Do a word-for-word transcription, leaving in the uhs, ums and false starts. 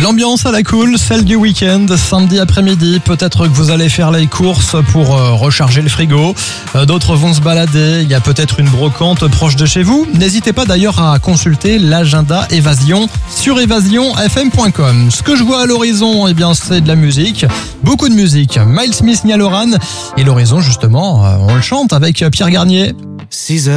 ambiance à la cool, celle du week-end, samedi après-midi. Peut-être que vous allez faire les courses pour euh, recharger le frigo. Euh, d'autres vont se balader. Il y a peut-être une brocante proche de chez vous. N'hésitez pas d'ailleurs à consulter l'agenda Évasion sur évasion f m point com. Ce que je vois à l'horizon, eh bien, c'est de la musique. Beaucoup de musique. Miles Smith, Niall Horan. Et l'horizon, justement, euh, on le chante avec Pierre Garnier. six heures